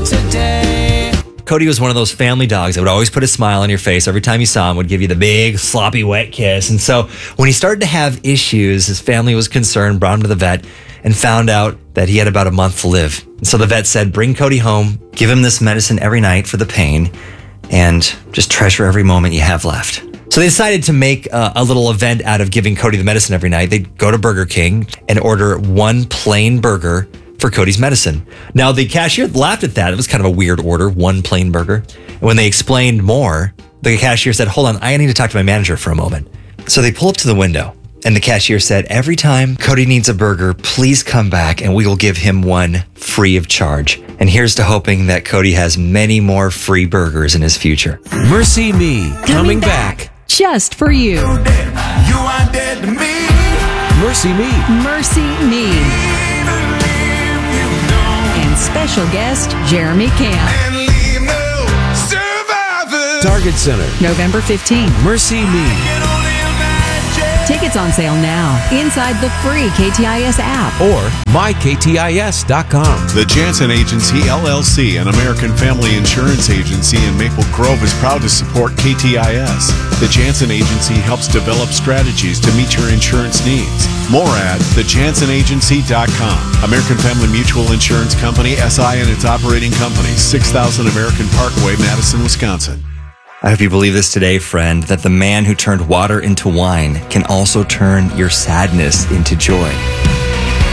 today. Cody was one of those family dogs that would always put a smile on your face every time you saw him, would give you the big, sloppy, wet kiss. And so when he started to have issues, his family was concerned, brought him to the vet, and found out that he had about a month to live. And so the vet said, bring Cody home, give him this medicine every night for the pain, and just treasure every moment you have left. So they decided to make a little event out of giving Cody the medicine every night. They'd go to Burger King and order one plain burger for Cody's medicine. Now, the cashier laughed at that. It was kind of a weird order, one plain burger. And when they explained more, the cashier said, hold on, I need to talk to my manager for a moment. So they pull up to the window, and the cashier said, every time Cody needs a burger, please come back and we will give him one free of charge. And here's to hoping that Cody has many more free burgers in his future. Mercy Me, coming back. Just for you. You are dead to me. Mercy Me. Mercy Me. And special guest, Jeremy Camp. And leave no survivors. Target Center. November 15th. Mercy Me. Can only imagine. Tickets on sale now inside the free KTIS app. Or myktis.com. The Jansen Agency, LLC, an American family insurance agency in Maple Grove, is proud to support KTIS. The Jansen Agency helps develop strategies to meet your insurance needs. More at thejansenagency.com. American Family Mutual Insurance Company, SI, and its operating companies, 6000 American Parkway, Madison, Wisconsin. I hope you believe this today, friend, that the man who turned water into wine can also turn your sadness into joy.